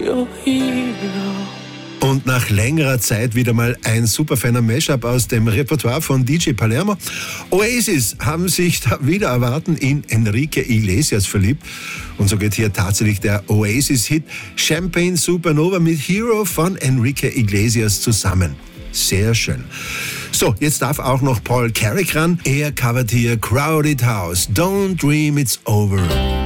your hero. Und nach längerer Zeit wieder mal ein super feiner Mashup aus dem Repertoire von DJ Palermo. Oasis haben sich da wieder erwarten in Enrique Iglesias verliebt. Und so geht hier tatsächlich der Oasis-Hit Champagne Supernova mit Hero von Enrique Iglesias zusammen. Sehr schön. So, jetzt darf auch noch Paul Carrick ran. Er covert hier Crowded House. Don't dream it's over.